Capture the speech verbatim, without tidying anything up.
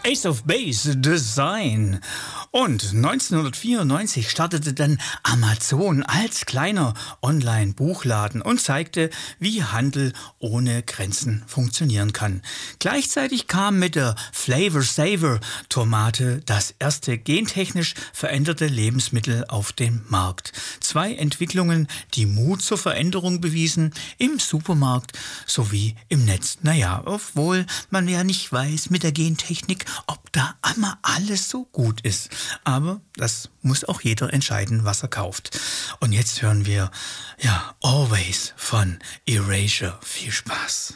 Ace of Base Design. Und neunzehnhundertvierundneunzig startete dann Amazon als kleiner Online-Buchladen und zeigte, wie Handel ohne Grenzen funktionieren kann. Gleichzeitig kam mit der Flavor Saver Tomate das erste gentechnisch veränderte Lebensmittel auf den Markt. Zwei Entwicklungen, die Mut zur Veränderung bewiesen, im Supermarkt sowie im Netz. Naja, obwohl man ja nicht weiß mit der Gentechnik, ob da immer alles so gut ist. Aber das muss auch jeder entscheiden, was er kauft. Und jetzt hören wir, ja, Always von Erasure. Viel Spaß.